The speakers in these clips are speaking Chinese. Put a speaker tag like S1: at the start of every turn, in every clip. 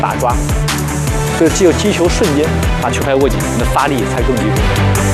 S1: 打抓，所以只有击球瞬间把球拍握紧，你的发力才更集中。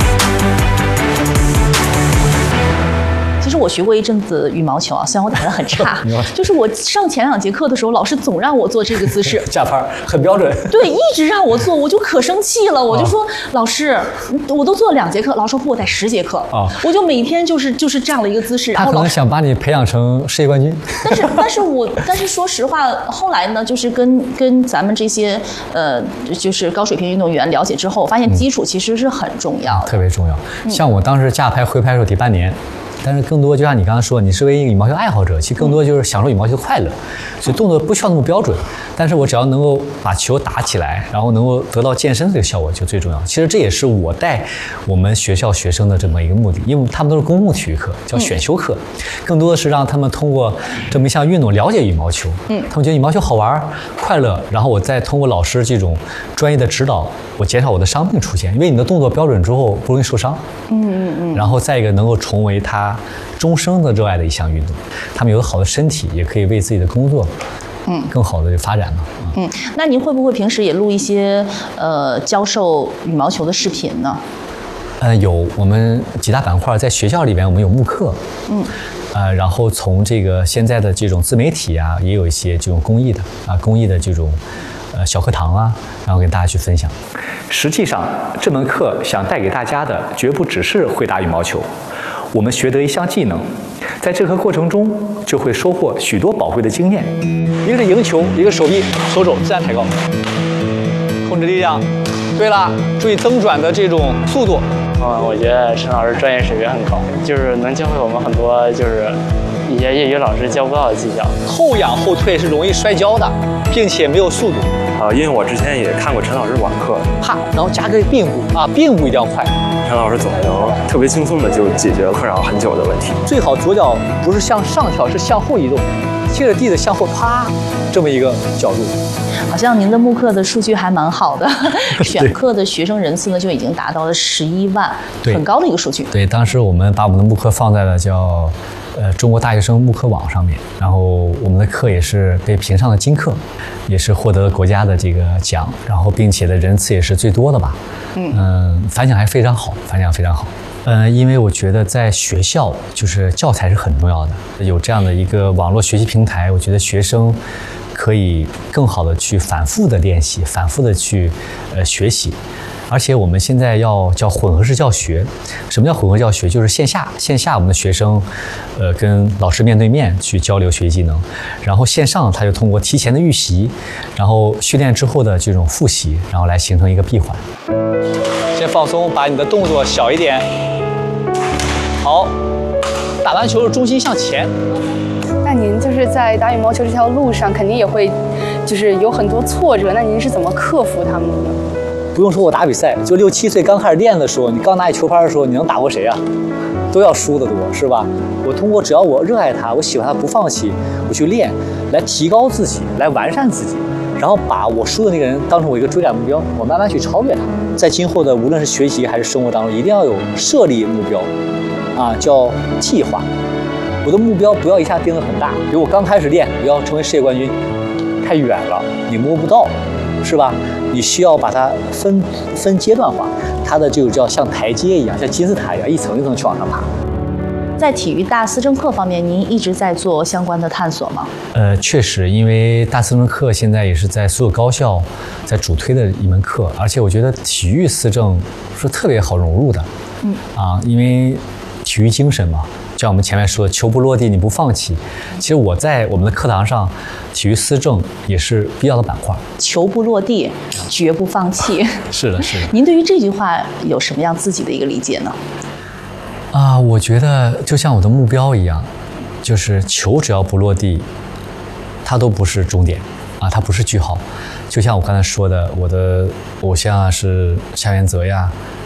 S2: 其实我学过一阵子羽毛球啊，虽然我打得很差，就是我上前2节课的时候，老师总让我做这个姿势，
S1: 下拍很标准。
S2: 对，一直让我做，我就可生气了，我就说、老师，我都做了2节课，老师说不，我得10节课啊，我就每天就是这样的一个姿势。然后
S1: 他可能想把你培养成世界冠军。
S2: 但是说实话，后来呢，就是跟咱们这些就是高水平运动员了解之后，发现基础其实是很重要的，
S1: 特别重要。像我当时架拍挥拍的时候，第8年。但是更多就像你刚刚说，你是为一个羽毛球爱好者，其实更多就是享受羽毛球的快乐，所以动作不需要那么标准，但是我只要能够把球打起来，然后能够得到健身这个效果就最重要。其实这也是我带我们学校学生的这么一个目的，因为他们都是公共体育课，叫选修课，更多的是让他们通过这么一项运动了解羽毛球，他们觉得羽毛球好玩、快乐，然后我再通过老师这种专业的指导，我减少我的伤病出现，因为你的动作标准之后不容易受伤，然后再一个能够成为他终生的热爱的一项运动，他们有好的身体，也可以为自己的工作，更好的发展嘛。
S2: 那您会不会平时也录一些教授羽毛球的视频呢？
S1: 有，我们几大板块在学校里边，我们有慕课，然后从这个现在的这种自媒体啊，也有一些这种公益的这种小课堂啊，然后跟大家去分享。实际上，这门课想带给大家的，绝不只是会打羽毛球。我们学得一项技能，在这个过程中就会收获许多宝贵的经验。一个是迎球，一个手臂、手肘自然抬高，控制力量。对了，注意蹬转的这种速度。
S3: 我觉得陈老师专业水平很高，就是能教会我们很多就是一些业余老师教不到的技巧。
S1: 后仰后退是容易摔跤的，并且没有速度。
S4: 因为我之前也看过陈老师网课，
S1: 啪，然后加个并步啊，并步一定要快。
S4: 陈老师总能特别轻松的就解决困扰很久的问题。
S1: 最好左脚不是向上跳，是向后移动，贴着地的向后啪，这么一个角度。
S2: 好像您的慕课的数据还蛮好的，选课的学生人次呢就已经达到了11万，很高的一个数据。
S1: 对，当时我们把我们的慕课放在了叫中国大学生慕课网上面，然后我们的课也是被评上了金课，也是获得了国家的这个奖，然后并且的人次也是最多的吧。反响还非常好，反响非常好。因为我觉得在学校就是教材是很重要的，有这样的一个网络学习平台，我觉得学生可以更好的去反复的练习，反复的去学习。而且我们现在要叫混合式教学。什么叫混合教学？就是线下我们的学生跟老师面对面去交流学习技能，然后线上他就通过提前的预习，然后训练之后的这种复习，然后来形成一个闭环。先放松，把你的动作小一点。好，打完球重心向前。
S5: 那您就是在打羽毛球这条路上，肯定也会就是有很多挫折，那您是怎么克服他们的呢？
S1: 不用说我打比赛，就6、7岁刚开始练的时候，你刚拿起球拍的时候，你能打过谁啊？都要输得多，是吧？我通过只要我热爱它，我喜欢它，不放弃，我去练，来提高自己，来完善自己，然后把我输的那个人当成我一个追赶目标，我慢慢去超越他。在今后的无论是学习还是生活当中，一定要有设立目标，叫计划。我的目标不要一下定得很大，比如我刚开始练，我要成为世界冠军，太远了，你摸不到，是吧？你需要把它分阶段化，它的这个叫像台阶一样，像金字塔一样，一层一层去往上爬。
S2: 在体育大思政课方面，您一直在做相关的探索吗？
S1: 确实，因为大思政课现在也是在所有高校在主推的一门课，而且我觉得体育思政是特别好融入的。因为体育精神嘛，像我们前面说的，球不落地你不放弃。其实我在我们的课堂上，体育思政也是必要的板块。
S2: 球不落地，绝不放弃。
S1: 是的，是的。
S2: 您对于这句话有什么样自己的一个理解呢？
S1: 我觉得就像我的目标一样，就是球只要不落地，它都不是终点它不是句号。就像我刚才说的，我的偶像是夏元泽呀。